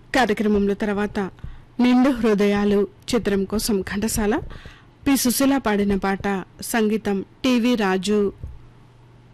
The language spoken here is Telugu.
కార్యక్రమంలో తర్వాత నిండు హృదయాలు చిత్రం కోసం ఘంటసాల పి సుశీల పాడిన పాట, సంగీతం టివి రాజు,